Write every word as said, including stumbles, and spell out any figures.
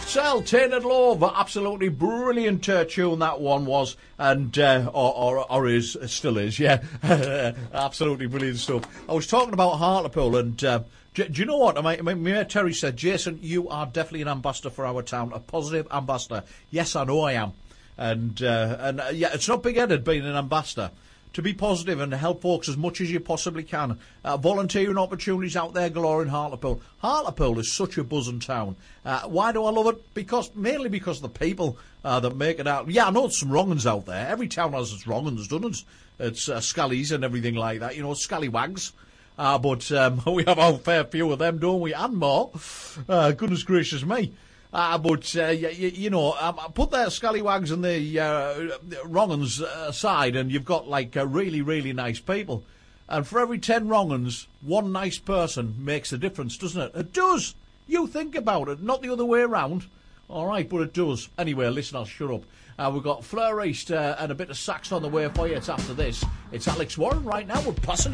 Cell, Tainted Love, absolutely brilliant uh, tune that one was, and uh, or, or or is still is, yeah, absolutely brilliant stuff. I was talking about Hartlepool, and uh, do, do you know what? My, my, my mate Terry said, Jason, you are definitely an ambassador for our town, a positive ambassador. Yes, I know I am, and uh, and uh, yeah, it's not big-headed being an ambassador. To be positive and help folks as much as you possibly can. Uh, volunteering opportunities out there galore in Hartlepool. Hartlepool is such a buzzing town. Uh, why do I love it? Because mainly because of the people uh, that make it out. Yeah, I know there's some wrong uns out there. Every town has its wrong uns, doesn't it? It's uh, scallies and everything like that. You know, scallywags. Uh, but um, we have a fair few of them, don't we? And more. Uh, goodness gracious me. Uh, but, uh, you, you know, um, put the scallywags and the uh, wrong uns aside and you've got, like, uh, really, really nice people. And for every ten wrong uns, one nice person makes a difference, doesn't it? It does. You think about it, not the other way around. All right, but it does. Anyway, listen, I'll shut up. Uh, we've got Fleur East uh, and a bit of sax on the way for you. It's after this. It's Alex Warren right now with Passenger.